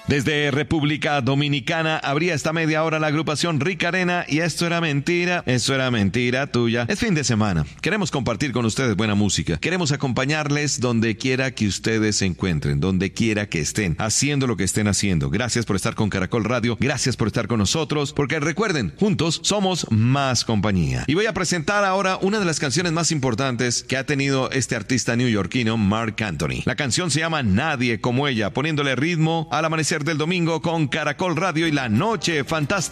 Desde República Dominicana abría esta media hora la agrupación Rica Arena y eso era mentira tuya. Es fin de semana. Queremos compartir con ustedes buena música. Queremos acompañarles donde quiera que ustedes se encuentren, donde quiera que estén, haciendo lo que estén haciendo. Gracias por estar con Caracol Radio, gracias por estar con nosotros, porque recuerden, juntos somos más compañía. Y voy a presentar ahora una de las canciones más importantes que ha tenido este artista neoyorquino, Marc Anthony. La canción se llama Nadie como ella, poniéndole ritmo al amanecer del domingo con Caracol Radio y la noche fantástica.